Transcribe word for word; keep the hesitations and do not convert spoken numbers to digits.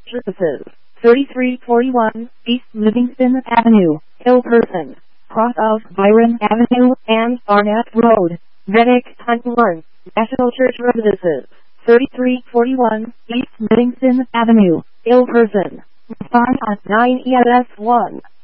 Services, thirty-three forty-one East Livingston Avenue, Hillperson, cross of Byron Avenue and Arnett Road, Reddick, Huntmore. National Church Residences, thirty-three forty-one East Livingston Avenue, Hillperson. Respond at nine E S one.